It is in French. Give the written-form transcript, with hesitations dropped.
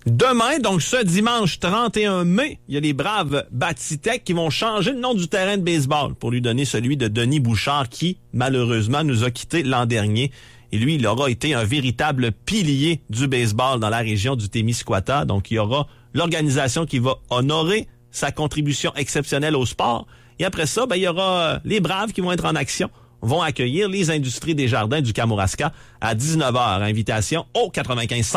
Demain, donc ce dimanche 31 mai, il y a les braves Batitech qui vont changer le nom du terrain de baseball pour lui donner celui de Denis Bouchard qui, malheureusement, nous a quittés l'an dernier. Et lui, il aura été un véritable pilier du baseball dans la région du Témiscouata. Donc, il y aura l'organisation qui va honorer sa contribution exceptionnelle au sport. Et après ça, il y aura les braves qui vont être en action, vont accueillir les industries des jardins du Kamouraska à 19h. Invitation au 95.5.